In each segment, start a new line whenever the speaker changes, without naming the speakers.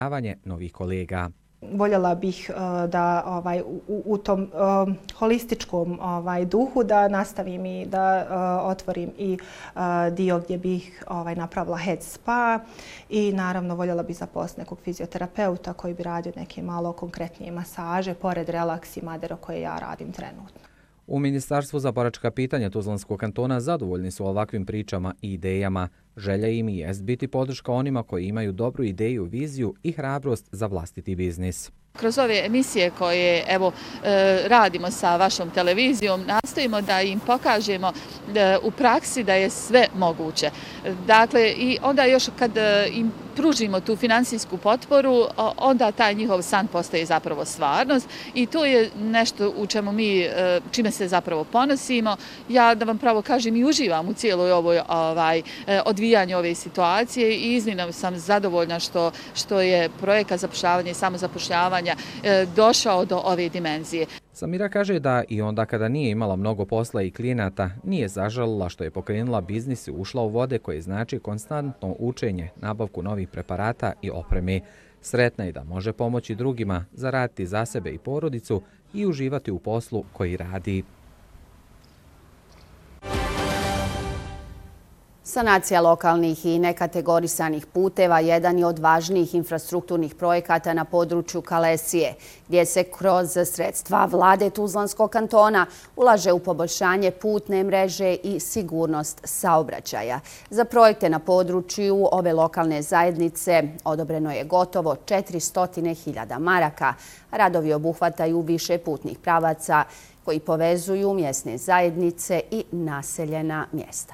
novih kolega.
Voljela bih da u tom holističkom duhu da nastavim i da otvorim i dio gdje bih napravila head spa i naravno voljela bih zaposliti nekog fizioterapeuta koji bi radio neke malo konkretnije masaže pored relaks i madero koje ja radim trenutno.
U Ministarstvu za boračka pitanja Tuzlanskog kantona zadovoljni su ovakvim pričama i idejama. Želja im i jest biti podrška onima koji imaju dobru ideju, viziju i hrabrost za vlastiti biznis.
Kroz ove emisije koje radimo sa vašom televizijom nastojimo da im pokažemo u praksi da je sve moguće. Dakle, i onda još kad im pružimo tu financijsku potporu, onda taj njihov san postaje zapravo stvarnost i to je nešto u čemu mi, čime se zapravo ponosimo. Ja da vam pravo kažem i uživam u cijeloj ovoj odvijanju ove situacije i iznimno sam zadovoljna što je projekat zapošljavanja i samozapošljavanja došao do ove dimenzije.
Samira kaže da i onda kada nije imala mnogo posla i klijenata, nije zažalila što je pokrenula biznis i ušla u vode koje znači konstantno učenje, nabavku novih preparata i opreme. Sretna je da može pomoći drugima, zaraditi za sebe i porodicu i uživati u poslu koji radi.
Sanacija lokalnih i nekategorisanih puteva jedan je od važnijih infrastrukturnih projekata na području Kalesije, gdje se kroz sredstva vlade Tuzlanskog kantona ulaže u poboljšanje putne mreže i sigurnost saobraćaja. Za projekte na području ove lokalne zajednice odobreno je gotovo 400.000 maraka. Radovi obuhvataju više putnih pravaca koji povezuju mjesne zajednice i naseljena mjesta.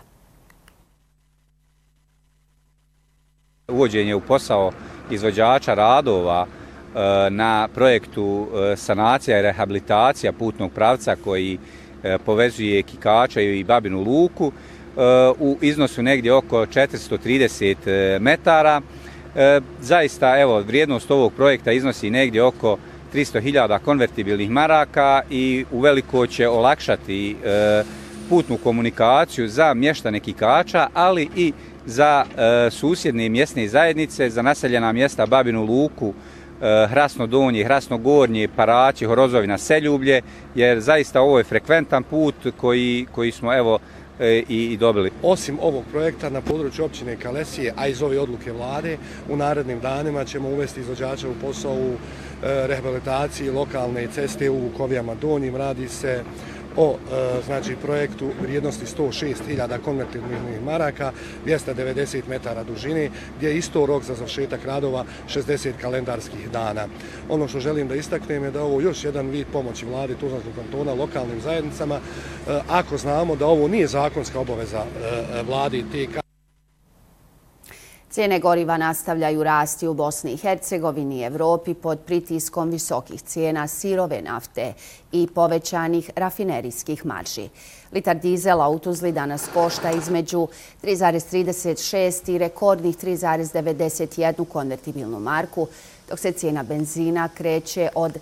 Uvođenje u posao izvođača radova na projektu sanacija i rehabilitacija putnog pravca koji povezuje Kikača i Babinu Luku u iznosu negdje oko 430 metara. Zaista, evo, vrijednost ovog projekta iznosi negdje oko 300.000 konvertibilnih maraka i uveliko će olakšati putnu komunikaciju za mještane Kikača, ali i za susjedne mjesne zajednice, za naseljena mjesta Babinu Luku, Hrasno Donje, Hrasno Gornje, Paraći, Horozovina, Seljublje, jer zaista ovo je frekventan put koji smo evo i dobili.
Osim ovog projekta na području općine Kalesije, a iz ove odluke vlade, u narednim danima ćemo uvesti izvođača u posao u rehabilitaciji lokalne ceste u Vukovijama Donjim. Radi se o projektu vrijednosti 106.000 konvertibilnih maraka, 290 metara dužine, gdje je isto rok za završetak radova 60 kalendarskih dana. Ono što želim da istaknem je da ovo još jedan vid pomoći vlade Tuzlanskog kantona lokalnim zajednicama, ako znamo da ovo nije zakonska obaveza vlade TK.
Cijene goriva nastavljaju rasti u Bosni i Hercegovini i Evropi pod pritiskom visokih cijena sirove nafte i povećanih rafinerijskih marži. Litar dizela u Tuzli danas košta između 3,36 i rekordnih 3,91 konvertibilnu marku, dok se cijena benzina kreće od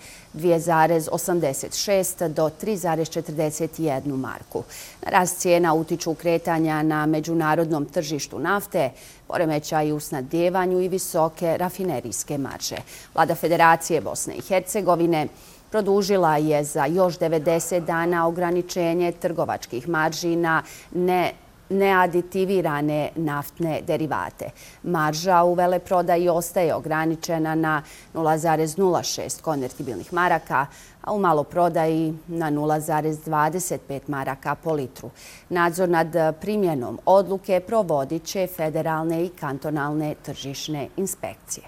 2,86 do 3,41 marku. Na rast cijena utiču kretanja na međunarodnom tržištu nafte, poremećaji u snabdevanju i visoke rafinerijske marže. Vlada Federacije Bosne i Hercegovine produžila je za još 90 dana ograničenje trgovačkih marži na neaditivirane naftne derivate. Marža u veleprodaji ostaje ograničena na 0,06 konvertibilnih maraka, a u maloprodaji na 0,25 maraka po litru. Nadzor nad primjenom odluke provodit će federalne i kantonalne tržišne inspekcije.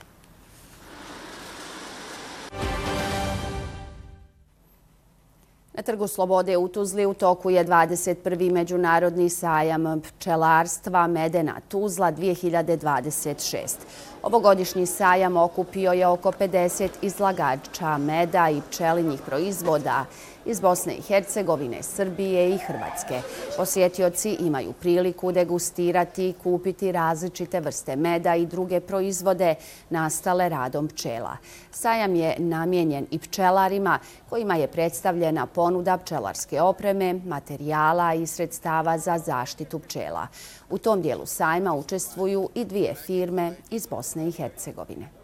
Na Trgu Slobode u Tuzli u toku je 21. međunarodni sajam pčelarstva Medena Tuzla 2026. Ovogodišnji sajam okupio je oko 50 izlagača meda i pčelinjih proizvoda iz Bosne i Hercegovine, Srbije i Hrvatske. Posjetioci imaju priliku degustirati i kupiti različite vrste meda i druge proizvode nastale radom pčela. Sajam je namijenjen i pčelarima kojima je predstavljena ponuda pčelarske opreme, materijala i sredstava za zaštitu pčela. U tom dijelu sajma učestvuju i dvije firme iz Bosne i Hercegovine.